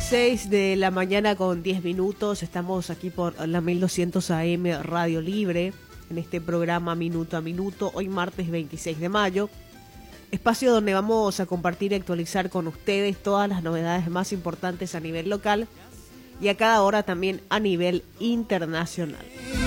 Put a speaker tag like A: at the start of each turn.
A: 6 de la mañana con 10 minutos. Estamos aquí por la 1200 AM Radio Libre, en este programa Minuto a Minuto, hoy martes 26 de mayo. Espacio donde vamos a compartir y actualizar con ustedes todas las novedades más importantes a nivel local y a cada hora también a nivel internacional.